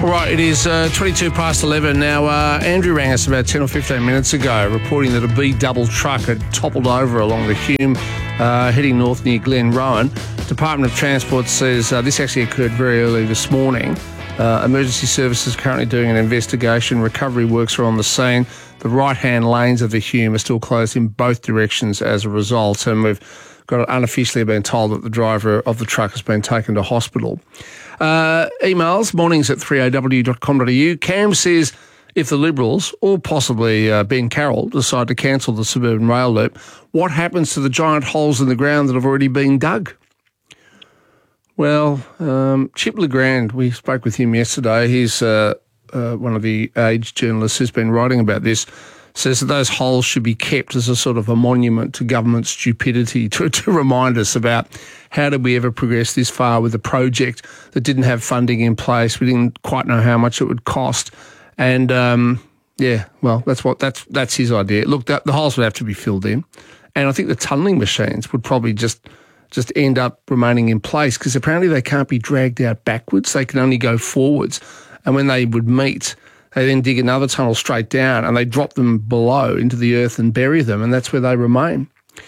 All right, it is 22 past 11 now. Andrew rang us about 10 or 15 minutes ago reporting that a B-double truck had toppled over along the Hume heading north near Glenrowan. Department of Transport says this actually occurred very early this morning. Emergency services currently doing an investigation. Recovery works are on the scene. The right-hand lanes of the Hume are still closed in both directions as a result, and we've got unofficially been told that the driver of the truck has been taken to hospital. Emails, mornings@3aw.com.au. Cam says if the Liberals, or possibly Ben Carroll, decide to cancel the suburban rail loop, what happens to the giant holes in the ground that have already been dug? Well, Chip Legrand, we spoke with him yesterday. He's one of the Age journalists who's been writing about this, says that those holes should be kept as a sort of a monument to government stupidity to remind us about how did we ever progress this far with a project that didn't have funding in place. We didn't quite know how much it would cost. And, that's his idea. Look, the holes would have to be filled in. And I think the tunnelling machines would probably just end up remaining in place because apparently they can't be dragged out backwards. They can only go forwards. And when they would meet, they then dig another tunnel straight down and they drop them below into the earth and bury them, and that's where they remain.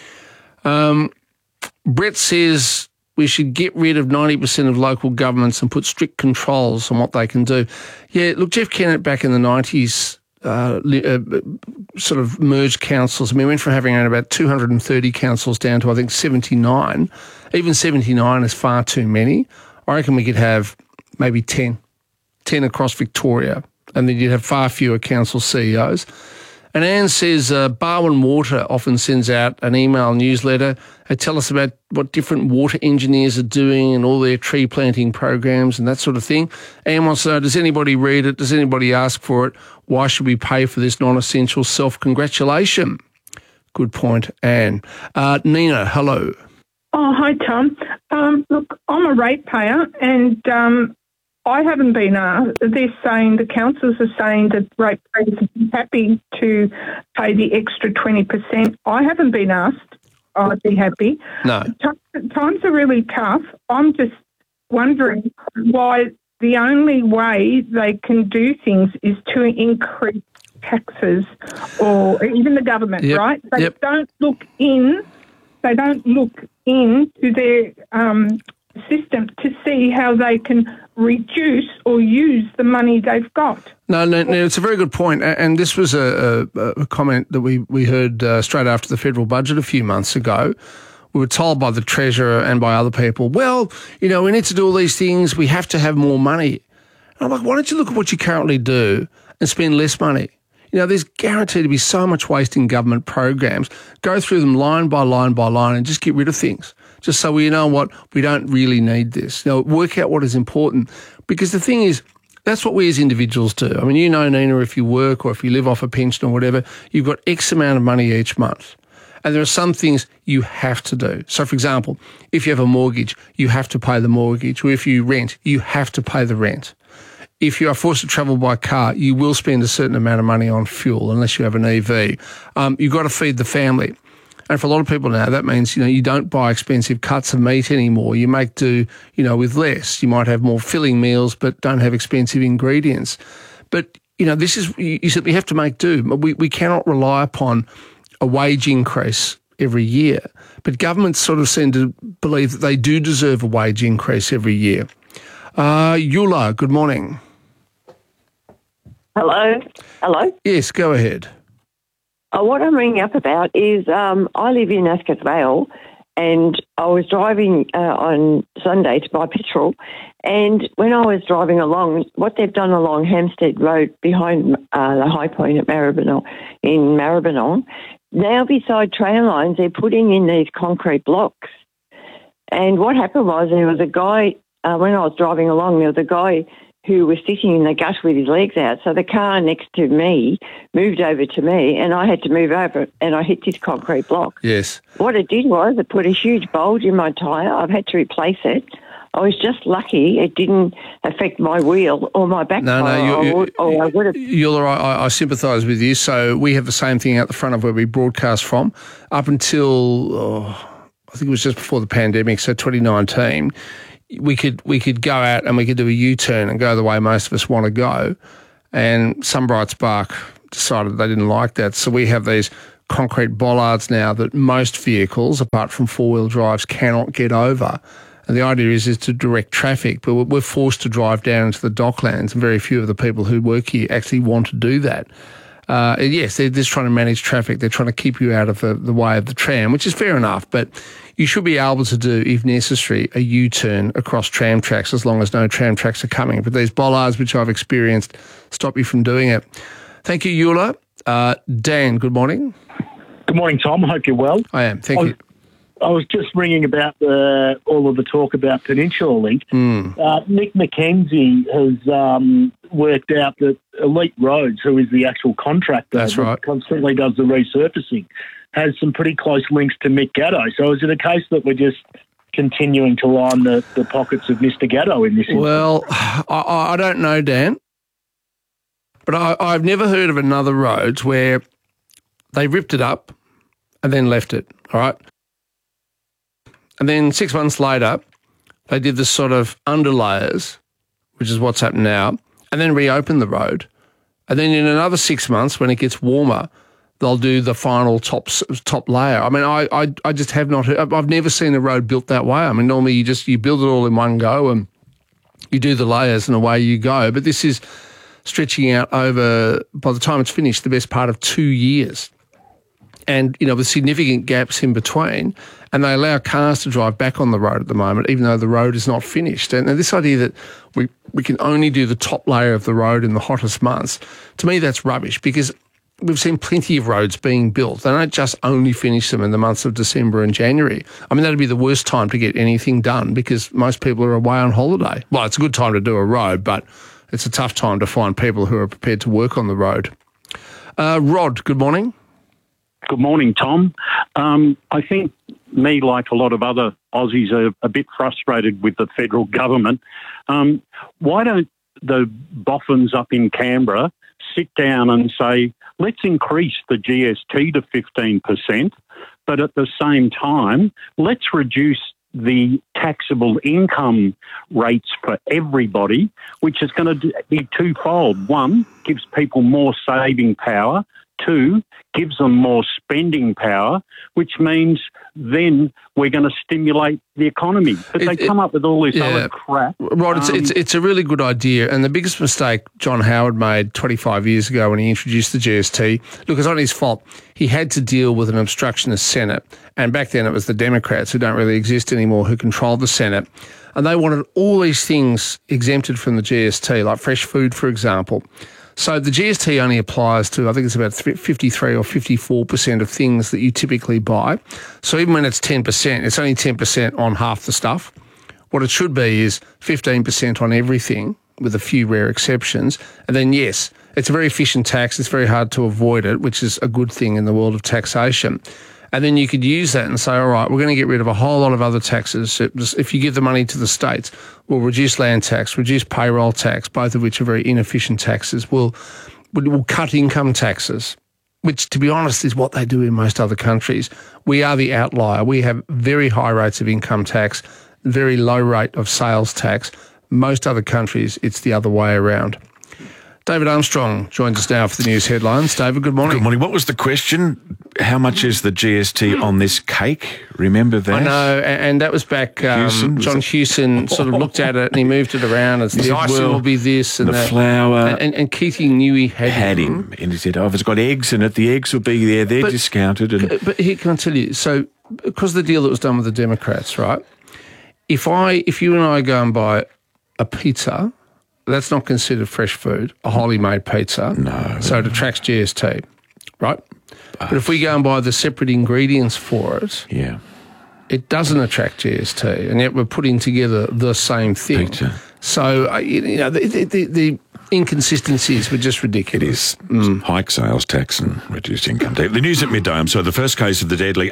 Brett says we should get rid of 90% of local governments and put strict controls on what they can do. Yeah, look, Jeff Kennett back in the 90s sort of merged councils. I mean, we went from having around about 230 councils down to, I think, 79. Even 79 is far too many. I reckon we could have maybe 10 across Victoria, and then you'd have far fewer council CEOs. And Anne says Barwon Water often sends out an email newsletter. They tell us about what different water engineers are doing and all their tree planting programs and that sort of thing. Anne wants to know, does anybody read it? Does anybody ask for it? Why should we pay for this non-essential self-congratulation? Good point, Anne. Nina, hello. Oh, hi, Tom. Look, I'm a ratepayer and I haven't been asked. They're saying, the councils are saying that ratepayers are happy to pay the extra 20%. I haven't been asked. I'd be happy. No. Times are really tough. I'm just wondering why the only way they can do things is to increase taxes, or even the government, right? They don't look into their system to see how they can reduce or use the money they've got. No, it's a very good point. And this was a comment that we heard straight after the federal budget a few months ago. We were told by the Treasurer and by other people, well, we need to do all these things. We have to have more money. And I'm like, why don't you look at what you currently do and spend less money? There's guaranteed to be so much waste in government programs. Go through them line by line by line and just get rid of things. Just so we know what, we don't really need this. Work out what is important. Because the thing is, that's what we as individuals do. I mean, Nina, if you work or if you live off a pension or whatever, you've got X amount of money each month. And there are some things you have to do. So, for example, if you have a mortgage, you have to pay the mortgage. Or if you rent, you have to pay the rent. If you are forced to travel by car, you will spend a certain amount of money on fuel unless you have an EV. You've got to feed the family. And for a lot of people now, that means, you don't buy expensive cuts of meat anymore. You make do, with less. You might have more filling meals but don't have expensive ingredients. But, this is, you simply have to make do. We cannot rely upon a wage increase every year. But governments sort of seem to believe that they do deserve a wage increase every year. Eula, good morning. Hello? Yes, go ahead. What I'm ringing up about is I live in Ascot Vale, and I was driving on Sunday to buy petrol, and when I was driving along, what they've done along Hampstead Road behind the High Point at Maribyrnong, now beside train lines, they're putting in these concrete blocks. And what happened was there was a guy, when I was driving along, there was a guy who was sitting in the gutter with his legs out. So the car next to me moved over to me, and I had to move over, and I hit this concrete block. Yes. What it did was it put a huge bulge in my tyre. I've had to replace it. I was just lucky it didn't affect my wheel or my back tyre. I would have. I sympathise with you. So we have the same thing out the front of where we broadcast from. Up until, I think it was just before the pandemic, so 2019, we could go out and we could do a U-turn and go the way most of us want to go. And some bright spark decided they didn't like that. So we have these concrete bollards now that most vehicles, apart from four-wheel drives, cannot get over. And the idea is to direct traffic, but we're forced to drive down into the docklands, and very few of the people who work here actually want to do that. Yes, they're just trying to manage traffic. They're trying to keep you out of the way of the tram, which is fair enough, but you should be able to do, if necessary, a U-turn across tram tracks as long as no tram tracks are coming. But these bollards, which I've experienced, stop you from doing it. Thank you, Eula. Dan, good morning. Good morning, Tom. I hope you're well. I am. Thank you. I was just ringing about all of the talk about Peninsula Link. Nick McKenzie has worked out that Elite Roads, who is the actual contractor that constantly does the resurfacing, has some pretty close links to Mick Gatto. So is it a case that we're just continuing to line the pockets of Mr. Gatto in this instance? Well, I don't know, Dan, but I've never heard of another roads where they ripped it up and then left it, all right? And then 6 months later, they did this sort of underlayers, which is what's happened now, and then reopened the road. And then in another 6 months, when it gets warmer, they'll do the final top layer. I mean, I just have not heard, I've never seen a road built that way. I mean, normally you build it all in one go and you do the layers and away you go. But this is stretching out over, by the time it's finished, the best part of 2 years. And, with significant gaps in between, and they allow cars to drive back on the road at the moment, even though the road is not finished. And this idea that we can only do the top layer of the road in the hottest months, to me that's rubbish, because we've seen plenty of roads being built. They don't just only finish them in the months of December and January. I mean, that'd be the worst time to get anything done because most people are away on holiday. Well, it's a good time to do a road, but it's a tough time to find people who are prepared to work on the road. Rod, good morning. Good morning, Tom. I think me, like a lot of other Aussies, are a bit frustrated with the federal government. Why don't the boffins up in Canberra sit down and say, let's increase the GST to 15%, but at the same time, let's reduce the taxable income rates for everybody, which is going to be twofold. One, gives people more saving power. Two, gives them more spending power, which means then we're going to stimulate the economy. But they come up with all this other crap. Rod, it's a really good idea. And the biggest mistake John Howard made 25 years ago when he introduced the GST, look, it's not his fault. He had to deal with an obstructionist Senate. And back then it was the Democrats, who don't really exist anymore, who controlled the Senate. And they wanted all these things exempted from the GST, like fresh food, for example. So the GST only applies to, I think it's about 53 or 54% of things that you typically buy. So even when it's 10%, it's only 10% on half the stuff. What it should be is 15% on everything, with a few rare exceptions. And then, yes, it's a very efficient tax. It's very hard to avoid it, which is a good thing in the world of taxation. And then you could use that and say, all right, we're going to get rid of a whole lot of other taxes. If you give the money to the states, we'll reduce land tax, reduce payroll tax, both of which are very inefficient taxes. We'll cut income taxes, which, to be honest, is what they do in most other countries. We are the outlier. We have very high rates of income tax, very low rate of sales tax. Most other countries, it's the other way around. David Armstrong joins us now for the news headlines. David, good morning. Good morning. What was the question? How much is the GST on this cake? Remember that? I know, and that was back, John Hewson sort of looked at it and he moved it around as the icing will be this and the that. Flour. And Keating knew he had him. And he said, if it's got eggs in it, the eggs will be there. They're discounted. But here, can I tell you, so because of the deal that was done with the Democrats, right, if you and I go and buy a pizza, that's not considered fresh food, a wholly made pizza. No. So it attracts GST, right? But if we go and buy the separate ingredients for it, it doesn't attract GST, and yet we're putting together the same thing. Pizza. So, the inconsistencies were just ridiculous. It is. Hike sales tax and reduced income tax. The news at midday. So the first case of the deadly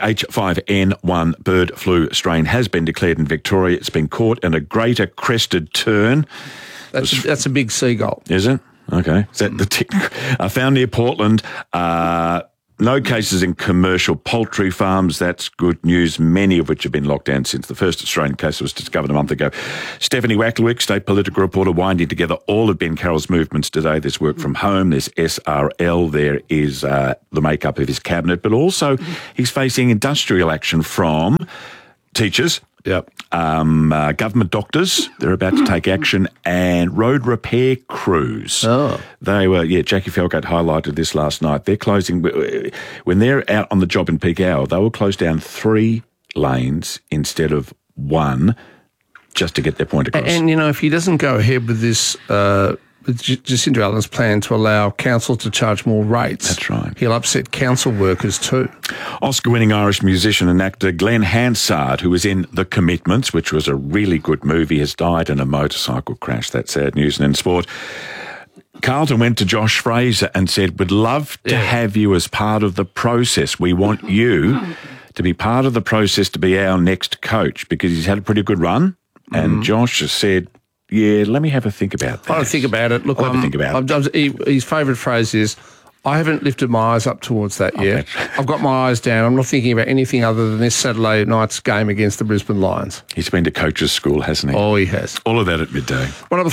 H5N1 bird flu strain has been declared in Victoria. It's been caught in a greater crested tern. That's a big seagull. Is it? Okay. Is that the found near Portland, No cases in commercial poultry farms. That's good news, many of which have been locked down since the first Australian case was discovered a month ago. Stephanie Wacklewick, state political reporter, winding together all of Ben Carroll's movements today. There's work from home, there's SRL, there is the makeup of his cabinet, but also he's facing industrial action from teachers, government doctors, they're about to take action, and road repair crews. They were, Jackie Felgate highlighted this last night. They're closing, when they're out on the job in peak hour, they will close down 3 lanes instead of 1 just to get their point across. And, if he doesn't go ahead with this, with Jacinda Ardern's plan to allow council to charge more rates. That's right. He'll upset council workers too. Oscar-winning Irish musician and actor Glenn Hansard, who was in The Commitments, which was a really good movie, has died in a motorcycle crash. That's sad news. And in sport, Carlton went to Josh Fraser and said, we'd love to have you as part of the process. We want you to be part of the process to be our next coach, because he's had a pretty good run. And Josh has said, let me have a think about that. I don't think about it. Look, I'll have a think about it. His favourite phrase is, I haven't lifted my eyes up towards that yet. I've got my eyes down. I'm not thinking about anything other than this Saturday night's game against the Brisbane Lions. He's been to coaches' school, hasn't he? Oh, he has. All of that at midday.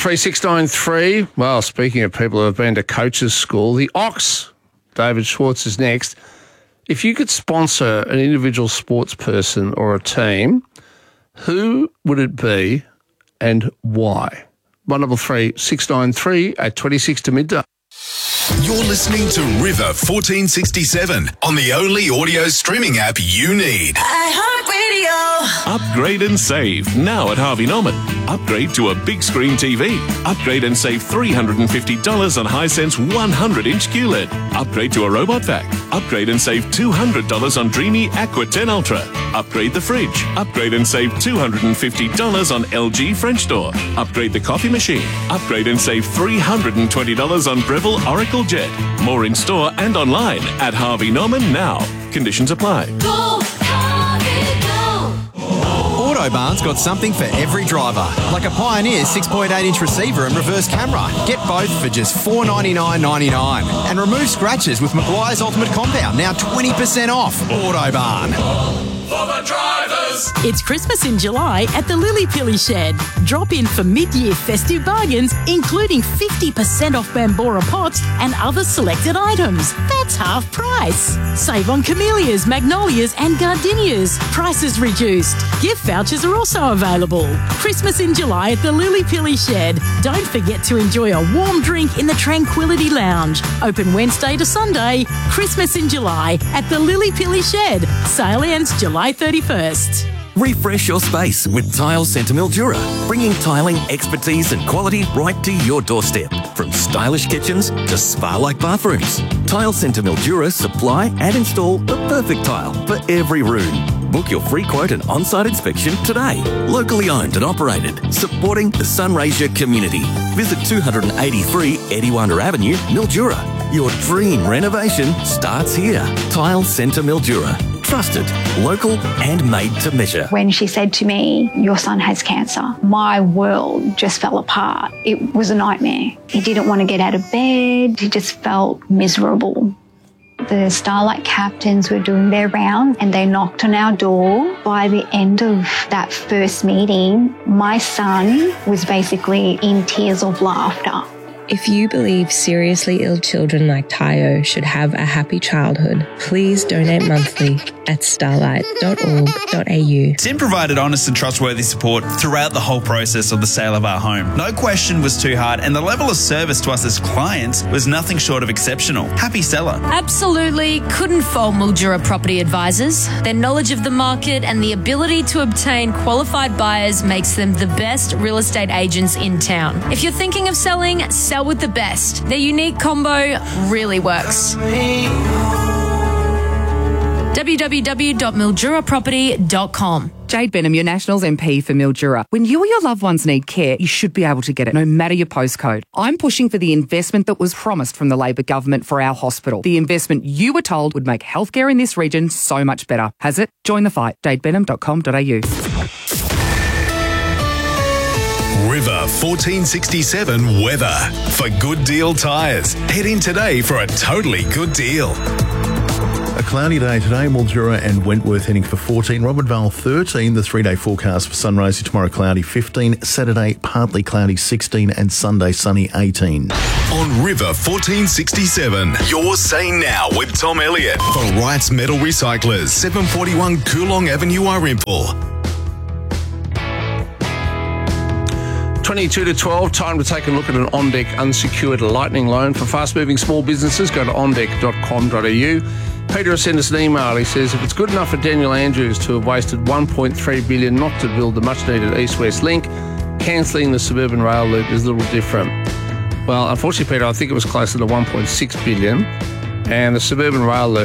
133 Well, speaking of people who have been to coaches' school, the Ox, David Schwartz, is next. If you could sponsor an individual sports person or a team, who would it be and why? 133 693 at 26 to midday. You're listening to River 1467 on the only audio streaming app you need. iHeartRadio. Upgrade and save now at Harvey Norman. Upgrade to a big screen TV. Upgrade and save $350 on Hisense 100-inch QLED. Upgrade to a robot vac. Upgrade and save $200 on Dreamy Aqua 10 Ultra. Upgrade the fridge. Upgrade and save $250 on LG French door. Upgrade the coffee machine. Upgrade and save $320 on Breville Oracle Jet. More in store and online at Harvey Norman now. Conditions apply. Go, Harvey, go! Autobarn's got something for every driver, like a Pioneer 6.8-inch receiver and reverse camera. Get both for just $499.99. And remove scratches with Maguire's Ultimate Compound, now 20% off. Autobarn. For the drivers! It's Christmas in July at the Lily Pilly Shed. Drop in for mid-year festive bargains, including 50% off Bambora pots and other selected items. That's half price. Save on camellias, magnolias and gardenias. Prices reduced. Gift vouchers are also available. Christmas in July at the Lily Pilly Shed. Don't forget to enjoy a warm drink in the Tranquility Lounge. Open Wednesday to Sunday. Christmas in July at the Lily Pilly Shed. Sale ends July 31st. Refresh your space with Tile Centre Mildura, bringing tiling expertise and quality right to your doorstep. From stylish kitchens to spa-like bathrooms, Tile Centre Mildura supply and install the perfect tile for every room. Book your free quote and on-site inspection today. Locally owned and operated, supporting the Sunraysia community. Visit 283 Ediwanda Avenue, Mildura. Your dream renovation starts here. Tile Centre Mildura. Trusted, local and made to measure. When she said to me, your son has cancer, my world just fell apart. It was a nightmare. He didn't want to get out of bed. He just felt miserable. The Starlight captains were doing their round and they knocked on our door. By the end of that first meeting, my son was basically in tears of laughter. If you believe seriously ill children like Tayo should have a happy childhood, please donate monthly at starlight.org.au. Tim provided honest and trustworthy support throughout the whole process of the sale of our home. No question was too hard, and the level of service to us as clients was nothing short of exceptional. Happy seller. Absolutely couldn't fault Mildura Property Advisors. Their knowledge of the market and the ability to obtain qualified buyers makes them the best real estate agents in town. If you're thinking of selling, sell with the best. Their unique combo really works. www.milduraproperty.com. Jade Benham, your Nationals MP for Mildura. When you or your loved ones need care, you should be able to get it, no matter your postcode. I'm pushing for the investment that was promised from the Labor government for our hospital. The investment you were told would make healthcare in this region so much better. Has it? Join the fight. jadebenham.com.au. River 1467 weather. For Good Deal Tyres, head in today for a totally good deal. A cloudy day today, Mildura and Wentworth heading for 14, Robert Vale 13, the 3-day forecast for Sunraysia tomorrow cloudy 15, Saturday partly cloudy 16 and Sunday sunny 18. On River 1467, you're saying now with Tom Elliott for Wright's Metal Recyclers, 741 Coolong Avenue, Arimpool. 22 to 12, time to take a look at an OnDeck unsecured lightning loan for fast-moving small businesses. Go to ondeck.com.au. Peter has sent us an email. He says, if it's good enough for Daniel Andrews to have wasted $1.3 billion not to build the much-needed east-west link, cancelling the suburban rail loop is a little different. Well, unfortunately, Peter, I think it was closer to $1.6 billion, and the suburban rail loop